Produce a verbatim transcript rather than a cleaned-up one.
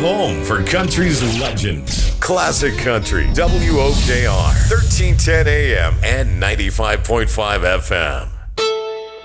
home for country's legends. Classic Country, W O K R, thirteen ten A M and ninety-five point five F M.